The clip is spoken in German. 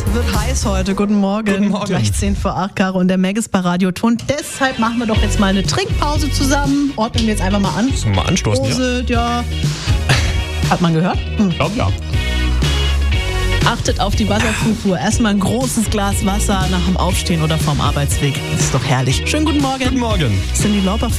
Wird heiß heute. Guten Morgen. Guten Morgen. Gleich 10 vor 8, Caro und der Meg ist bei Radio Ton. Deshalb machen wir doch jetzt mal eine Trinkpause zusammen. Ordnen wir jetzt einfach mal an. Mal anstoßen, Prosit, ja. Hat man gehört? Ich glaube, ja. Achtet auf die Wasserzufuhr. Erstmal ein großes Glas Wasser nach dem Aufstehen oder vorm Arbeitsweg. Das ist doch herrlich. Schönen guten Morgen. Guten Morgen. Cindy Lauper